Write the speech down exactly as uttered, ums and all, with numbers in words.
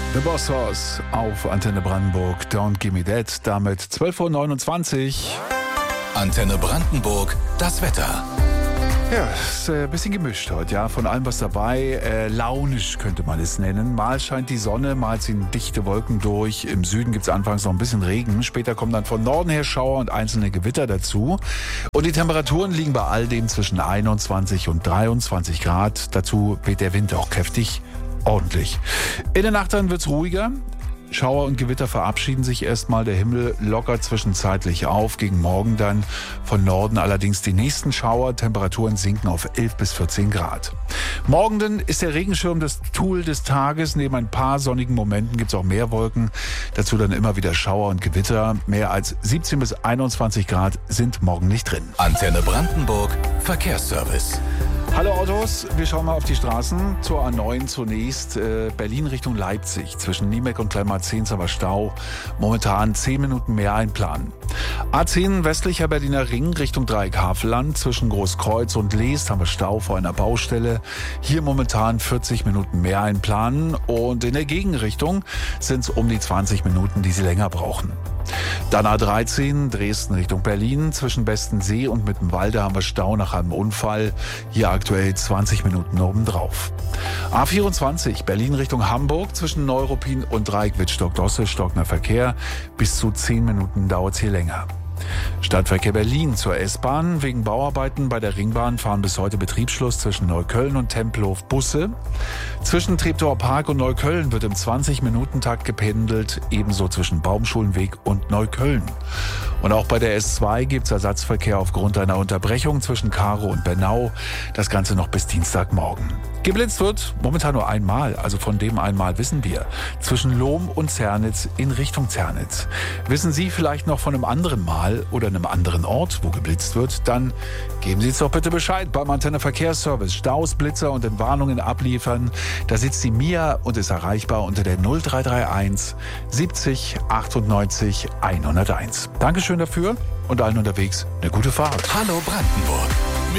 The Boss Hoss auf Antenne Brandenburg, Don't Give Me That, damit zwölf Uhr neunundzwanzig. Antenne Brandenburg, das Wetter. Ja, ist ein äh, bisschen gemischt heute, ja. Von allem was dabei. Äh, launisch könnte man es nennen. Mal scheint die Sonne, mal ziehen dichte Wolken durch. Im Süden gibt es anfangs noch ein bisschen Regen. Später kommen dann von Norden her Schauer und einzelne Gewitter dazu. Und die Temperaturen liegen bei all dem zwischen einundzwanzig und dreiundzwanzig Grad. Dazu weht der Wind auch kräftig, ordentlich. In der Nacht dann wird's ruhiger. Schauer und Gewitter verabschieden sich erstmal. Der Himmel lockert zwischenzeitlich auf. Gegen Morgen dann von Norden allerdings die nächsten Schauer. Temperaturen sinken auf elf bis vierzehn Grad. Morgen dann ist der Regenschirm das Tool des Tages. Neben ein paar sonnigen Momenten gibt es auch mehr Wolken. Dazu dann immer wieder Schauer und Gewitter. Mehr als siebzehn bis einundzwanzig Grad sind morgen nicht drin. Antenne Brandenburg, Verkehrsservice. Hallo Autos, wir schauen mal auf die Straßen. Zur A neun zunächst, äh, Berlin Richtung Leipzig. Zwischen Niemek und Kleinmarzehns aber Stau. Momentan zehn Minuten mehr einplanen. A zehn westlicher Berliner Ring Richtung Dreieck Havelland. Zwischen Großkreuz und Leest haben wir Stau vor einer Baustelle. Hier momentan vierzig Minuten mehr einplanen. Und in der Gegenrichtung sind es um die zwanzig Minuten, die Sie länger brauchen. Dann A dreizehn, Dresden Richtung Berlin. Zwischen Bestensee und Mittenwalde haben wir Stau nach einem Unfall. Hier aktuell zwanzig Minuten obendrauf. A vierundzwanzig, Berlin Richtung Hamburg. Zwischen Neuruppin und Dreieck Wittstock-Dosse stockender Verkehr. Bis zu zehn Minuten dauert es hier länger. Stadtverkehr Berlin zur S-Bahn. Wegen Bauarbeiten bei der Ringbahn fahren bis heute Betriebsschluss zwischen Neukölln und Tempelhof Busse. Zwischen Treptower Park und Neukölln wird im zwanzig-Minuten-Takt gependelt, ebenso zwischen Baumschulenweg und Neukölln. Und auch bei der S zwei gibt es Ersatzverkehr aufgrund einer Unterbrechung zwischen Karow und Bernau. Das Ganze noch bis Dienstagmorgen. Geblitzt wird momentan nur einmal, also von dem einmal wissen wir. Zwischen Lohm und Zernitz in Richtung Zernitz. Wissen Sie vielleicht noch von einem anderen Mal oder einem anderen Ort, wo geblitzt wird? Dann geben Sie uns doch bitte Bescheid beim Antenne Verkehrsservice. Staus, Blitzer und Entwarnungen abliefern. Da sitzt die Mia und ist erreichbar unter der null drei drei eins siebzig achtundneunzig hunderteins. Dankeschön dafür und allen unterwegs eine gute Fahrt. Hallo Brandenburg.